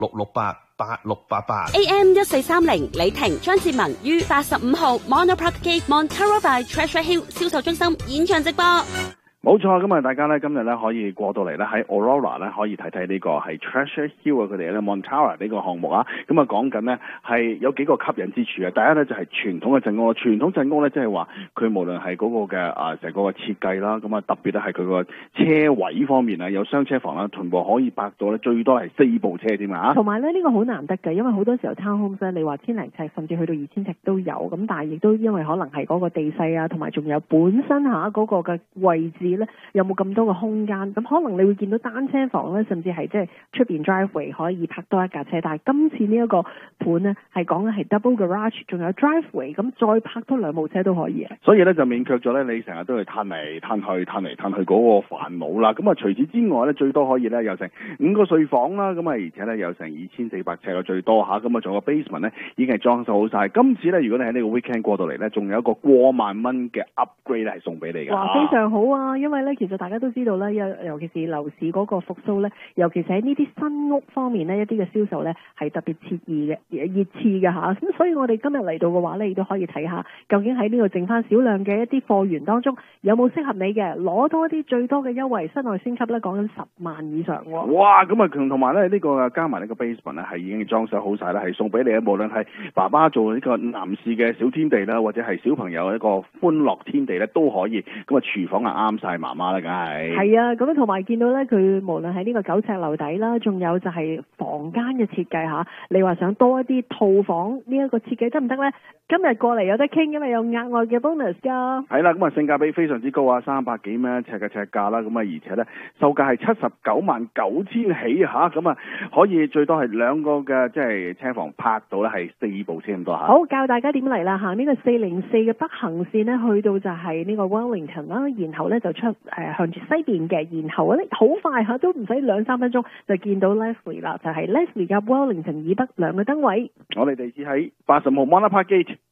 66888688。 AM 1430李婷張志文於85號 Monopark Gate Montara by Treasure Hill 銷售中心現場直播。 冇錯，咁啊，大家咧今日咧可以過到嚟咧喺 Aurora 咧可以睇睇呢個係 Treasure Hill 啊，佢哋咧 Montara 呢個項目啊，咁啊講緊呢係有幾個吸引之處啊。第一咧就係傳統嘅鎮屋，傳統鎮屋咧即係話佢無論係嗰個嘅成個嘅設計啦，咁啊特別咧係佢個車位方面啊，有雙車房啦，全部可以泊到咧最多係4部車添啊。 同埋咧呢個好難得嘅，因為好多時候 townhomes 咧，你話1000零尺甚至去到2000尺都有，咁但係亦都因為可能係嗰個地勢啊，同埋仲有本身嗰個嘅位置咧，有冇咁多個空間，咁可能你會見到單車房咧，甚至係即係出邊 driveway 可以泊多一架車，但係今次呢一個盤呢，係講緊係 double garage， 仲有 driveway， 咁再泊多2部車都可以啊。 所以咧就免卻咗咧你成日都去攤嚟攤去嗰個煩惱啦。咁啊除此之外咧，最多可以咧有成5個睡房啦，咁啊而且咧有成2400尺嘅最多嚇，咁啊仲有個 basement 咧已經係裝修好晒。今次咧如果你喺呢個 weekend 過到嚟咧，仲有一個過萬蚊嘅 upgrade 係送俾你嘅。 哇，非常好啊！因為咧其實大家都知道咧，尤其是樓市嗰個復甦咧，尤其是喺呢啲新屋方面咧，一啲嘅銷售咧係特別熱刺嘅嚇。咁所以我哋今日嚟到嘅話咧，亦都可以睇下究竟喺呢個剩翻少量嘅一啲貨源當中，有冇適合你嘅，攞多啲最多嘅優惠，室內升級咧講緊10萬以上喎。 哇！咁啊同埋咧呢個加埋呢個 basement 咧係已經裝修好晒啦，係送俾你啊！無論係爸爸做呢個男士嘅小天地啦，或者係小朋友一個歡樂天地咧都可以。咁啊廚房啊啱晒媽媽啦，梗係。係啊，咁同埋見到咧，佢無論喺呢個9尺樓底啦，仲有就係房間嘅設計嚇，你話想多一啲套房呢一個設計得唔得咧？今日過嚟有得傾，因為有額外嘅 bonus 㗎。 係啦，咁啊性價比非常之高啊，300幾蚊尺嘅尺價啦，咁啊而且咧售價係799000起嚇，咁啊可以最多係2個嘅即係車房泊到咧係4部車咁多嚇。 好，教大家點嚟啦嚇，呢個404嘅北行線咧去到就係呢個 Wellington 啦，然後咧就出向住西邊嘅，然後咧好快嚇都唔使2-3分鐘就見到 Leslie 啦，就係 Leslie 夾 Wellington 以北2個燈位。 我哋地址喺80號 Monopark Gate。